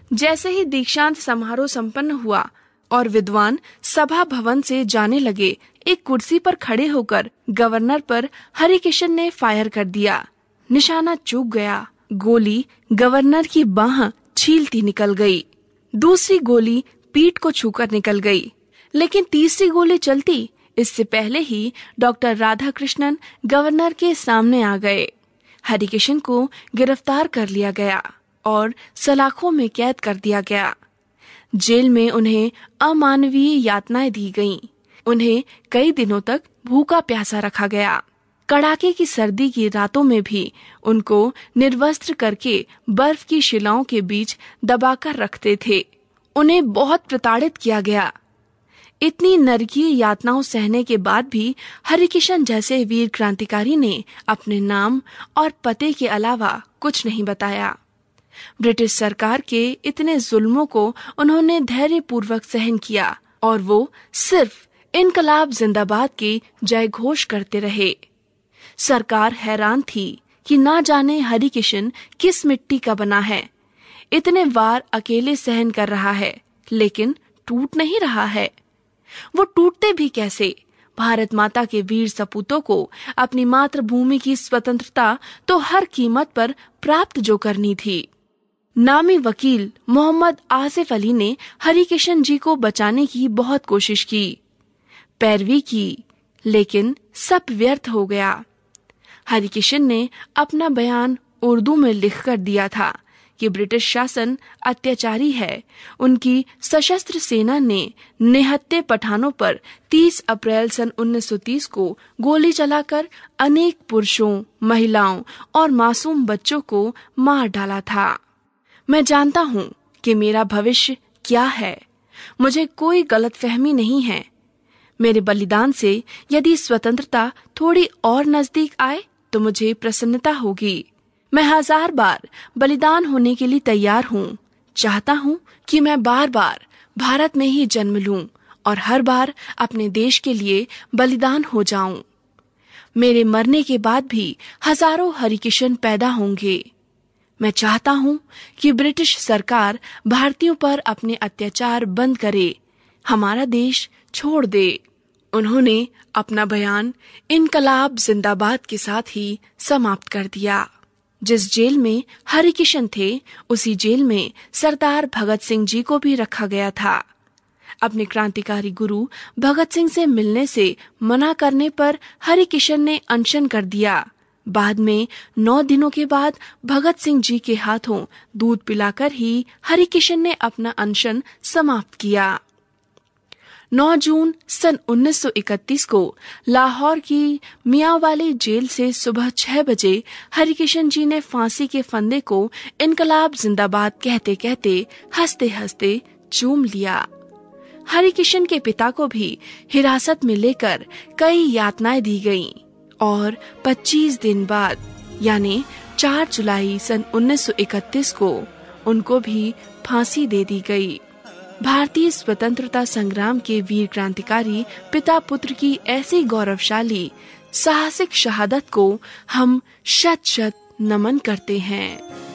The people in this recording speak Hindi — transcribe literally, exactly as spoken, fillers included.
जैसे ही दीक्षांत समारोह संपन्न हुआ और विद्वान सभा भवन से जाने लगे, एक कुर्सी पर खड़े होकर गवर्नर पर हरिकिशन ने फायर कर दिया। निशाना चूक गया। गोली गवर्नर की बाह छीलती निकल गई। दूसरी गोली पीठ को छूकर निकल गई, लेकिन तीसरी गोली चलती इससे पहले ही डॉक्टर राधाकृष्णन गवर्नर के सामने आ गए। हरिकिशन को गिरफ्तार कर लिया गया और सलाखों में कैद कर दिया गया। जेल में उन्हें अमानवीय यातनाएं दी गईं। उन्हें कई दिनों तक भूखा प्यासा रखा गया। कड़ाके की सर्दी की रातों में भी उनको निर्वस्त्र करके बर्फ की शिलाओं के बीच दबाकर रखते थे। उन्हें बहुत प्रताड़ित किया गया। इतनी नरकीय यातनाओं सहने के बाद भी हरिकिशन जैसे वीर क्रांतिकारी ने अपने नाम और पते के अलावा कुछ नहीं बताया। ब्रिटिश सरकार के इतने जुल्मों को उन्होंने धैर्यपूर्वक सहन किया और वो सिर्फ इनकलाब जिंदाबाद के जय घोष करते रहे। सरकार हैरान थी कि ना जाने हरिकिशन किस मिट्टी का बना है। इतने वार अकेले सहन कर रहा है, लेकिन टूट नहीं रहा है। वो टूटते भी कैसे? भारत माता के वीर सपूतों को अपनी मातृभूमि की स्वतंत्रता तो हर कीमत पर प्राप्त जो करनी थी। नामी वकील मोहम्मद आसिफ अली ने हरिकिशन जी को बचाने की बहुत कोशिश की, पैरवी की, लेकिन सब व्यर्थ हो गया। हरिकिशन ने अपना बयान उर्दू में लिखकर दिया था कि ब्रिटिश शासन अत्याचारी है। उनकी सशस्त्र सेना ने निहत्थे पठानों पर तीस अप्रैल सन उन्नीस सौ तीस को गोली चलाकर अनेक पुरुषों, महिलाओं और मासूम बच्चों को मार डाला था। मैं जानता हूँ कि मेरा भविष्य क्या है। मुझे कोई गलतफहमी नहीं है। मेरे बलिदान से यदि स्वतंत्रता थोड़ी और नजदीक आए तो मुझे प्रसन्नता होगी। मैं हजार बार बलिदान होने के लिए तैयार हूँ। चाहता हूँ कि मैं बार बार भारत में ही जन्म लूं और हर बार अपने देश के लिए बलिदान हो जाऊं। मेरे मरने के बाद भी हजारों हरिकिशन पैदा होंगे। मैं चाहता हूँ कि ब्रिटिश सरकार भारतीयों पर अपने अत्याचार बंद करे, हमारा देश छोड़ दे। उन्होंने अपना बयान इनकलाब जिंदाबाद के साथ ही समाप्त कर दिया। जिस जेल में हरिकिशन थे, उसी जेल में सरदार भगत सिंह जी को भी रखा गया था। अपने क्रांतिकारी गुरु भगत सिंह से मिलने से मना करने पर हरिकिशन ने अनशन कर दिया। बाद में नौ दिनों के बाद भगत सिंह जी के हाथों दूध पिलाकर ही हरिकिशन ने अपना अनशन समाप्त किया। नौ जून सन उन्नीस सौ इकतीस को लाहौर की मियांवाली जेल से सुबह छह बजे हरिकिशन जी ने फांसी के फंदे को इनकलाब जिंदाबाद कहते कहते हंसते हंसते चूम लिया। हरिकिशन के पिता को भी हिरासत में लेकर कई यातनाएं दी गईं और पच्चीस दिन बाद यानी चार जुलाई सन उन्नीस सौ इकतीस को उनको भी फांसी दे दी गई। भारतीय स्वतंत्रता संग्राम के वीर क्रांतिकारी पिता पुत्र की ऐसी गौरवशाली साहसिक शहादत को हम शत शत नमन करते हैं।